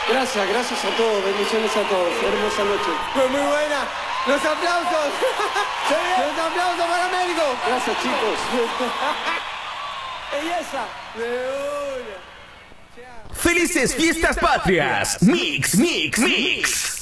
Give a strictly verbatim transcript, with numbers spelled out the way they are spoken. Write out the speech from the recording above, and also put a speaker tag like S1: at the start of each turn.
S1: Gracias, gracias a todos, bendiciones a todos. Hermosa noche.
S2: Fue muy buena. Los aplausos. Los aplausos para Américo.
S1: Gracias, chicos.
S2: Belleza. De una.
S3: ¡Felices fiestas patrias! ¡Mix, mix, mix!